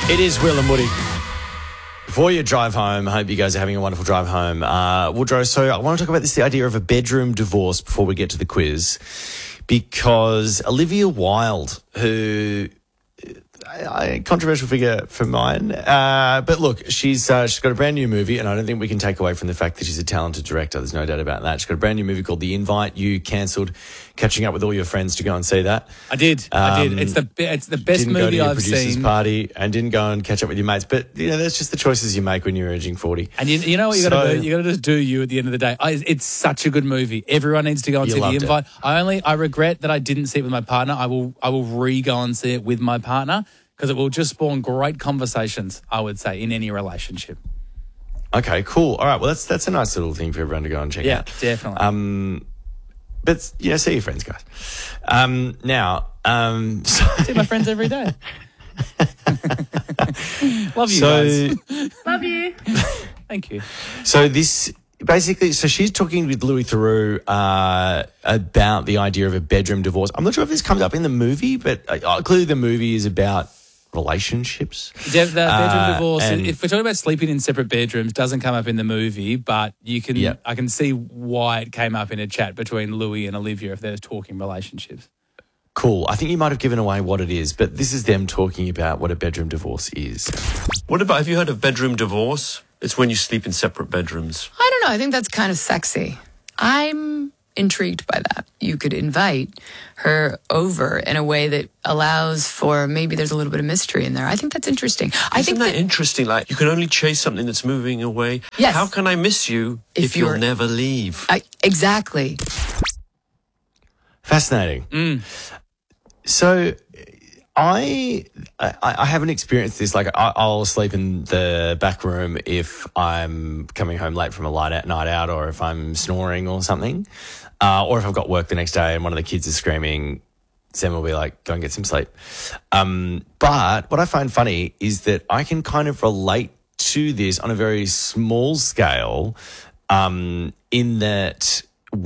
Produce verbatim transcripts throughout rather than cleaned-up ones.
It is Will and Woody. For your drive home, I hope you guys are having a wonderful drive home. Uh, Woodrow, so I want to talk about this, the idea of a bedroom divorce before we get to the quiz, because Olivia Wilde, who... A controversial figure for mine. Uh, but look, she's uh, she's got a brand new movie, and I don't think we can take away from the fact that she's a talented director. There's no doubt about that. She's got a brand new movie called The Invite. You cancelled catching up with all your friends to go and see that. I did. Um, I did. It's the it's the best didn't movie go to your I've producer's seen. Party and didn't go and catch up with your mates. But you know, that's just the choices you make when you're aging forty. And you, you know what you got to So- do? You got to just do you at the end of the day. I, it's such a good movie. Everyone needs to go and You see The loved it. Invite. I only I regret that I didn't see it with my partner. I will I will re go and see it with my partner, because it will just spawn great conversations, I would say, in any relationship. Okay, cool. All right, well, that's that's a nice little thing for everyone to go and check Yeah, out. definitely. Um, but yeah, see your friends, guys. Um, now, um, so, see my friends every day. Love you so guys. Love you. Thank you. So this basically, so she's talking with Louis Theroux uh, about the idea of a bedroom divorce. I'm not sure if this comes up in the movie, but uh, clearly the movie is about relationships. The, the bedroom Uh, divorce, and- if we're talking about sleeping in separate bedrooms, doesn't come up in the movie, but you can, Yep. I can see why it came up in a chat between Louis and Olivia if they're talking relationships. Cool. I think you might have given away what it is, but this is them talking about what a bedroom divorce is. What about, have you heard of bedroom divorce? It's when you sleep in separate bedrooms. I don't know. I think that's kind of sexy. I'm intrigued by that. You could invite her over in a way that allows for maybe there's a little bit of mystery in there. I think that's interesting. I Isn't think that, that interesting? Like, you can only chase something that's moving away. Yes. How can I miss you if, If you'll you're- never leave? I, exactly. Fascinating. Mm. So I, I I haven't experienced this. Like I, I'll sleep in the back room if I'm coming home late from a light out, night out, or if I'm snoring or something, uh, or if I've got work the next day and one of the kids is screaming. Sam will be like, "Go and get some sleep." Um, but what I find funny is that I can kind of relate to this on a very small scale, um, in that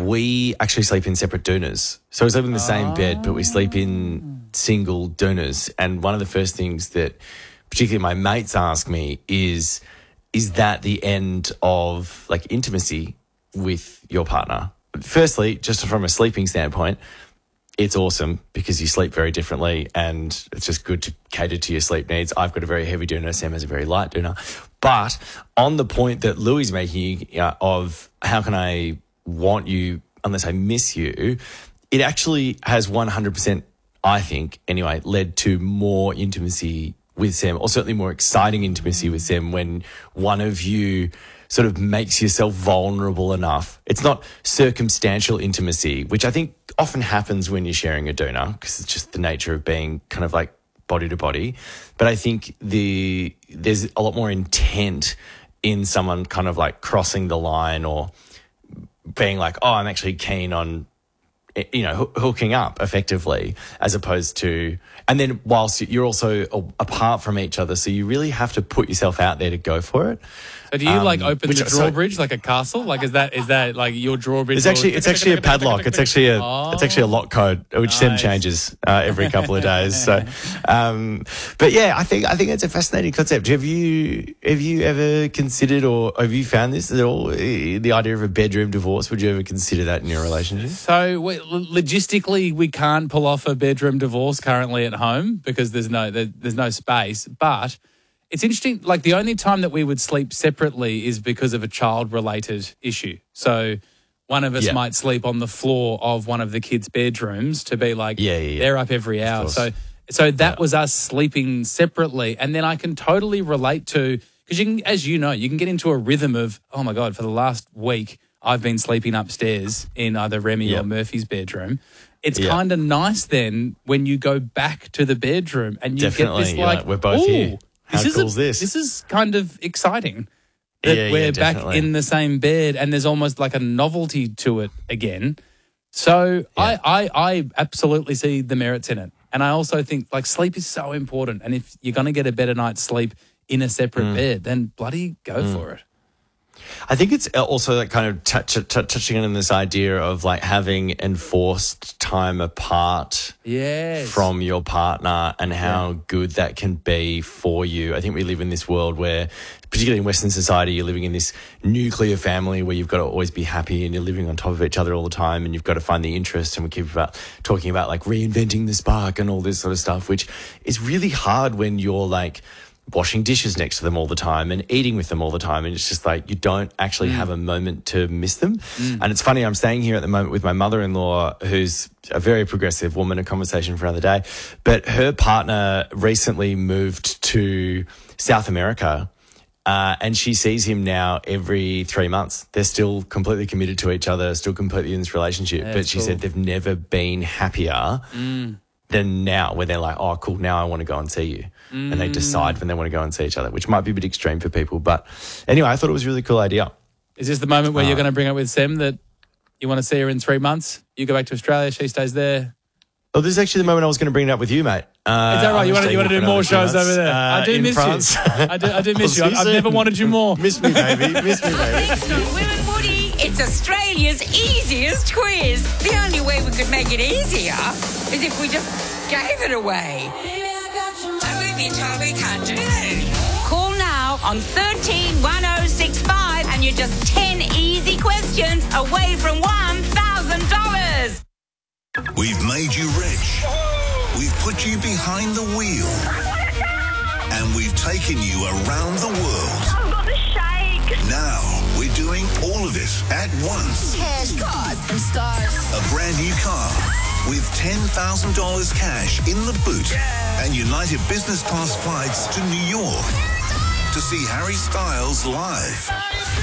we actually sleep in separate doonas. So we sleep in the same bed, but we sleep in single doonas. And one of the first things that particularly my mates ask me is, is that the end of like intimacy with your partner? Firstly, just from a sleeping standpoint, it's awesome because you sleep very differently and it's just good to cater to your sleep needs. I've got a very heavy doona. Sam has a very light doona. But on the point that Louis is making uh, of how can I want you unless I miss you, it actually has one hundred percent, I think, anyway, led to more intimacy with Sam, or certainly more exciting intimacy with Sam when one of you sort of makes yourself vulnerable enough. It's not circumstantial intimacy, which I think often happens when you're sharing a doona because it's just the nature of being kind of like body to body. But I think the there's a lot more intent in someone kind of like crossing the line or being like, oh, I'm actually keen on, you know, hoo- hooking up effectively, as opposed to, and then whilst you're also a- apart from each other, so you really have to put yourself out there to go for it. So do you Um, like open which- the so- drawbridge like a castle? Like is that is that like your drawbridge? It's actually it's actually a padlock. It's actually a Oh, it's actually a lock code, which Sam nice. changes uh, every couple of days. So, um, but yeah, I think I think it's a fascinating concept. Have you have you ever considered or have you found this at all? eh, The idea of a bedroom divorce? Would you ever consider that in your relationship? So we, logistically, we can't pull off a bedroom divorce currently at home because there's no there, there's no space. But it's interesting. Like the only time that we would sleep separately is because of a child-related issue. So one of us Yeah. might sleep on the floor of one of the kids' bedrooms to be like, Yeah, yeah, yeah. they're up every hour. course. So so that was us sleeping separately, and then I can totally relate to because you can, as you know, you can get into a rhythm of oh my god, for the last week I've been sleeping upstairs in either Remy Yeah. or Murphy's bedroom. It's Yeah. kind of nice then when you go back to the bedroom and you Definitely. get this You're like, like, we're both "Ooh, here. How this is cool a- is this?" This is kind of exciting that Yeah, yeah, we're back definitely. in the same bed and there's almost like a novelty to it again. So I, I, I absolutely see the merits in it. And I also think like sleep is so important. And if you're going to get a better night's sleep in a separate Mm. bed, then bloody go for it. I think it's also like kind of touch, t- touching on this idea of like having enforced time apart Yes. from your partner and how yeah. good that can be for you. I think we live in this world where, particularly in Western society, you're living in this nuclear family where you've got to always be happy and you're living on top of each other all the time and you've got to find the interest. And we keep about talking about like reinventing the spark and all this sort of stuff, which is really hard when you're like washing dishes next to them all the time and eating with them all the time. And it's just like you don't actually mm. have a moment to miss them. Mm. And it's funny, I'm staying here at the moment with my mother-in-law, who's a very progressive woman, a conversation for another day. But her partner recently moved to South America. Uh, and she sees him now every three months. They're still completely committed to each other, still completely in this relationship. Yeah, but she cool. said they've never been happier mm. than now, where they're like, oh, cool, now I want to go and see you. Mm. And they decide when they want to go and see each other, which might be a bit extreme for people. But anyway, I thought it was a really cool idea. Is this the moment where uh, you're going to bring it with Sem that you want to see her in three months? You go back to Australia, she stays there. Well, this is actually the moment I was going to bring it up with you, mate. Uh, is that right? You want to, you want to do more shows over there? Uh, I do miss France. you. I do, I do miss you. I've, I've never wanted you more. Miss me, baby. Miss me, baby. Thanks, Will and Woody. It's Australia's easiest quiz. The only way we could make it easier is if we just gave it away. And we've been told we can't do that. Call now on thirteen one oh six five and you're just ten easy questions away from one thousand dollars. We've made you rich. We've put you behind the wheel. And we've taken you around the world. I've got the shake. Now we're doing all of it at once. Cash, cars, and stars. A brand new car with ten thousand dollars cash in the boot and United Business Class flights to New York to see Harry Styles live.